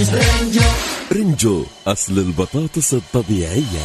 رنجو أصل البطاطس الطبيعية.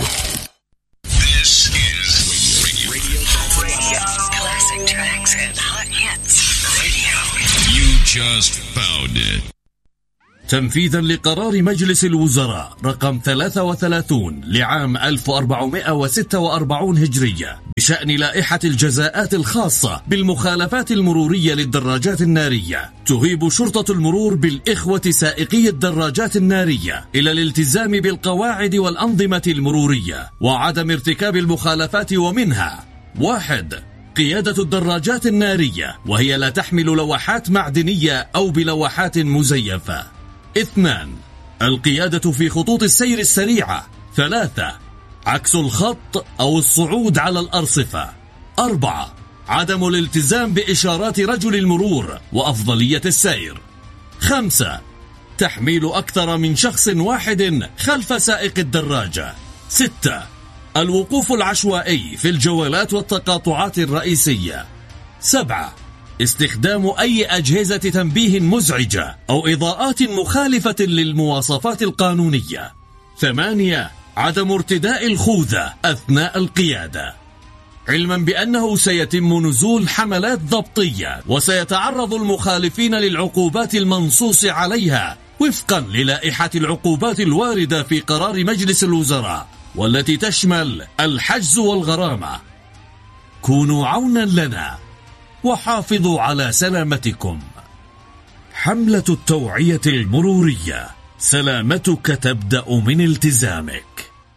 Classic tracks and hot hits. You just found it. تنفيذا لقرار مجلس الوزراء رقم 33 لعام 1446 هجرية بشأن لائحة الجزاءات الخاصة بالمخالفات المرورية للدراجات النارية، تهيب شرطة المرور بالإخوة سائقي الدراجات النارية إلى الالتزام بالقواعد والأنظمة المرورية وعدم ارتكاب المخالفات، ومنها: 1. قيادة الدراجات النارية وهي لا تحمل لوحات معدنية أو بلوحات مزيفة. 2. القيادة في خطوط السير السريعة. 3. عكس الخط أو الصعود على الأرصفة. 4. عدم الالتزام بإشارات رجل المرور وأفضلية السير. 5. تحميل أكثر من شخص واحد خلف سائق الدراجة. 6. الوقوف العشوائي في الجولات والتقاطعات الرئيسية. 7. استخدام أي أجهزة تنبيه مزعجة أو إضاءات مخالفة للمواصفات القانونية. 8. عدم ارتداء الخوذة أثناء القيادة، علما بأنه سيتم نزول حملات ضبطية وسيتعرض المخالفين للعقوبات المنصوص عليها وفقا للائحة العقوبات الواردة في قرار مجلس الوزراء، والتي تشمل الحجز والغرامة. كونوا عونا لنا وحافظوا على سلامتكم. حملة التوعية المرورية، سلامتك تبدأ من التزامك.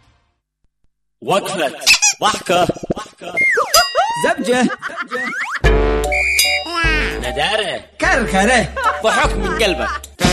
وقفة ضحكة زبجة ندارة كركرة ضحك من قلبك.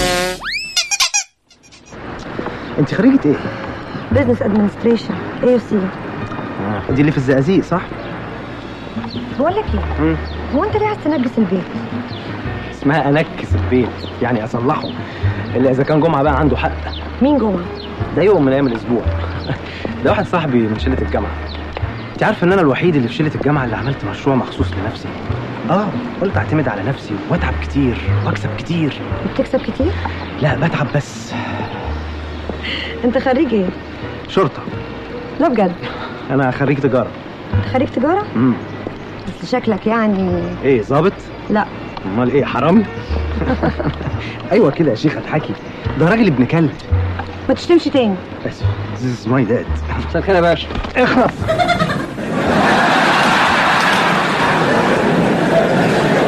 انت خريجة ايه؟ بزنس ادمنستريشن AFC. دي اللي في الزقازيق صح؟ بقول لك ايه، هو انت ليه عايز تنجس البيت؟ اسمها انكس البيت، يعني اصلحه، الا اذا كان جمعة بقى عنده حق. مين جمعة؟ ده يوم من ايام الاسبوع. ده واحد صاحبي من شلة الجامعة. انت عارف ان انا الوحيد اللي في شلة الجامعة اللي عملت مشروع مخصوص لنفسي. قلت اعتمد على نفسي واتعب كتير واكسب كتير. بتكسب كتير؟ لا بتعب بس. انت خريج ايه؟ شرطة. لا بجد؟ انا خريج تجارة. انت خريج تجارة؟ بس شكلك يعني ايه ظابط؟ لا. امال ايه، حرامي؟ ايوه كده يا شيخ اضحكي، ده راجل ابن كلب. ما تشتمش تاني. اسف. This is my dad. مساء الخير يا باشا. اخلص.